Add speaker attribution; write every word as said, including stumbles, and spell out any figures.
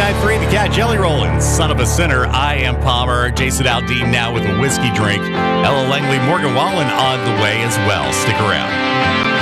Speaker 1: ninety-nine point three, the Cat Jelly Rollin', Son of a Sinner. I am Palmer. Jason Aldean now with a whiskey drink. Ella Langley, Morgan Wallen on the way as well. Stick around.